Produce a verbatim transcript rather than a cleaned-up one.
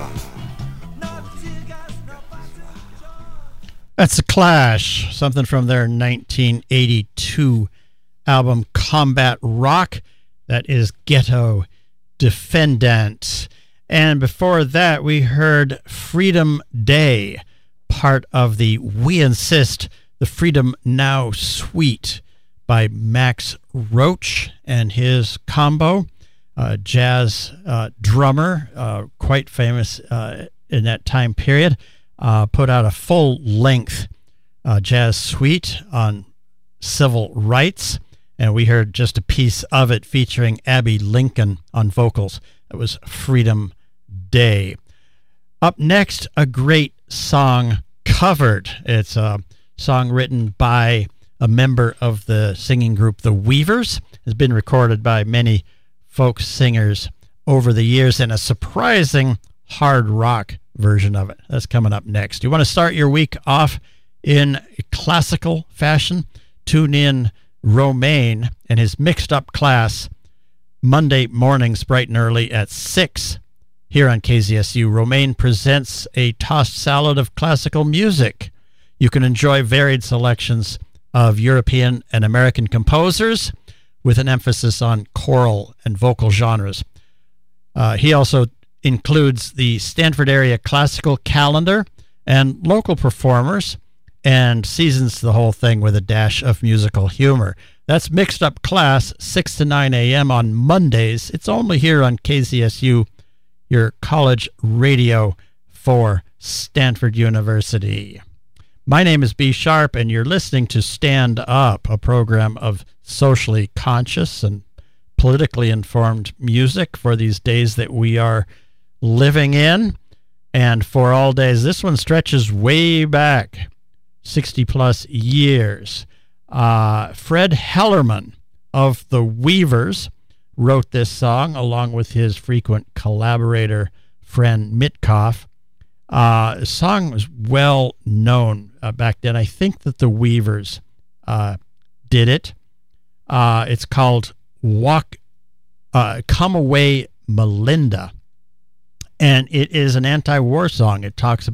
That's The Clash, something from their nineteen eighty-two album Combat Rock. That is Ghetto Defendant. And before that, we heard Freedom Day, part of the We Insist, the Freedom Now Suite by Max Roach and his combo, uh, jazz uh, drummer, uh, quite famous uh, in that time period. Uh, put out a full-length uh, jazz suite on civil rights, and we heard just a piece of it featuring Abby Lincoln on vocals. It was Freedom Day. Up next, a great song covered. It's a song written by a member of the singing group The Weavers. It's been recorded by many folk singers over the years, and a surprising hard rock version of it. That's coming up next. You want to start your week off in classical fashion? Tune in Romaine and his Mixed Up Class Monday mornings bright and early at six here on K Z S U. Romaine presents a tossed salad of classical music. You can enjoy varied selections of European and American composers with an emphasis on choral and vocal genres. Uh, he also includes the Stanford area classical calendar and local performers, and seasons the whole thing with a dash of musical humor. That's Mixed Up Class, six to nine a.m. on Mondays. It's only here on K Z S U, your college radio for Stanford University. My name is B. Sharp, and you're listening to Stand Up, a program of socially conscious and politically informed music for these days that we are living in, and for all days. This one stretches way back, sixty plus years. Uh, Fred Hellerman of The Weavers wrote this song along with his frequent collaborator, Fran Mitkoff. Uh, the song was well known uh, back then. I think that The Weavers uh, did it. Uh, it's called Walk, uh, Come Away, Melinda. And it is an anti-war song. It talks about